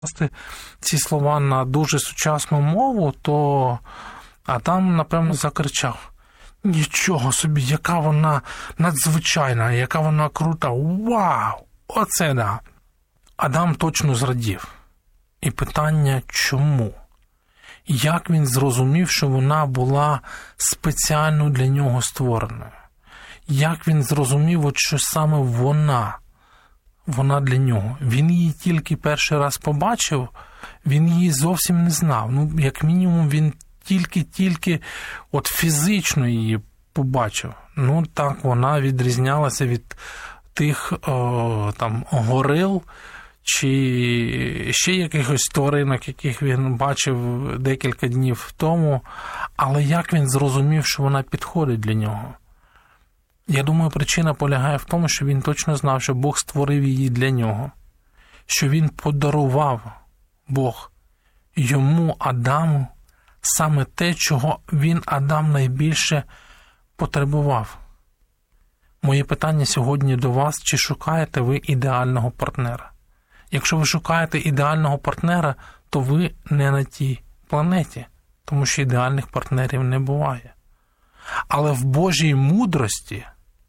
ці слова на дуже сучасну мову, то Адам, напевно, закричав: нічого собі, яка вона надзвичайна, яка вона крута, вау, оце да. Адам точно зрадів. І питання, чому? Як він зрозумів, що вона була спеціально для нього створеною? Як він зрозумів, от що саме вона для нього? Він її тільки перший раз побачив, він її зовсім не знав. Ну, як мінімум, він тільки от фізично її побачив. Ну, так, вона відрізнялася від тих там горил, чи ще якихось тваринок, яких він бачив декілька днів тому, але як він зрозумів, що вона підходить для нього? Я думаю, причина полягає в тому, що він точно знав, що Бог створив її для нього, що він подарував, Бог, йому, Адаму, саме те, чого він, Адам, найбільше потребував. Моє питання сьогодні до вас: чи шукаєте ви ідеального партнера? Якщо ви шукаєте ідеального партнера, то ви не на тій планеті, тому що ідеальних партнерів не буває. Але в Божій мудрості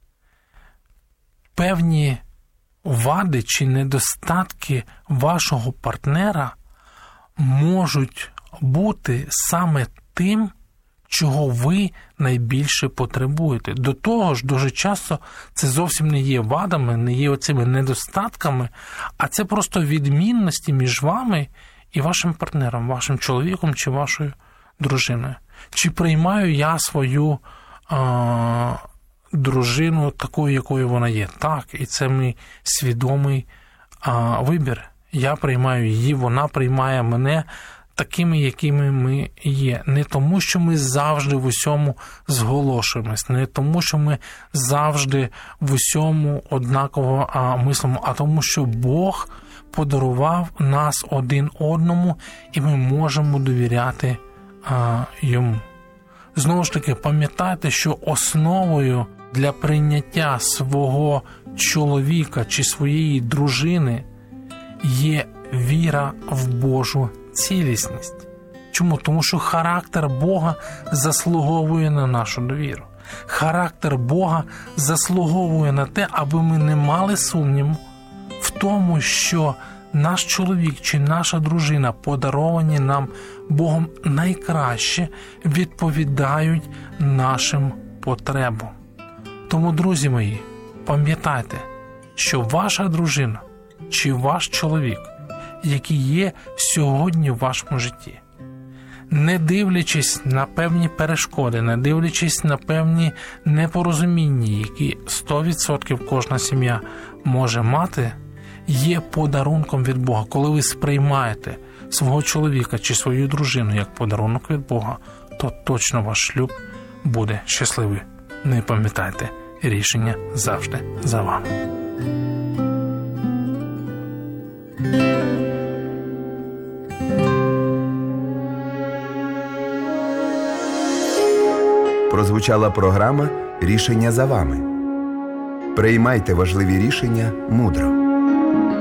певні вади чи недостатки вашого партнера можуть бути саме тим, чого ви найбільше потребуєте. До того ж, дуже часто це зовсім не є вадами, не є оцими недостатками, а це просто відмінності між вами і вашим партнером, вашим чоловіком чи вашою дружиною. Чи приймаю я свою дружину такою, якою вона є? Так, і це мій свідомий вибір. Я приймаю її, вона приймає мене такими, якими ми є. Не тому, що ми завжди в усьому зголошуємось, не тому, що ми завжди в усьому однаково мислимо, а тому, що Бог подарував нас один одному, і ми можемо довіряти йому. Знову ж таки, пам'ятайте, що основою для прийняття свого чоловіка чи своєї дружини є віра в Божу цілісність. Чому? Тому що характер Бога заслуговує на нашу довіру. Характер Бога заслуговує на те, аби ми не мали сумніву в тому, що наш чоловік чи наша дружина, подаровані нам Богом, найкраще відповідають нашим потребам. Тому, друзі мої, пам'ятайте, що ваша дружина чи ваш чоловік, який є сьогодні в вашому житті, не дивлячись на певні перешкоди, не дивлячись на певні непорозуміння, які 100% кожна сім'я може мати, є подарунком від Бога. Коли ви сприймаєте свого чоловіка чи свою дружину як подарунок від Бога, то точно ваш шлюб буде щасливий. Не пам'ятайте, рішення завжди за вами. Прозвучала програма «Рішення за вами». Приймайте важливі рішення мудро.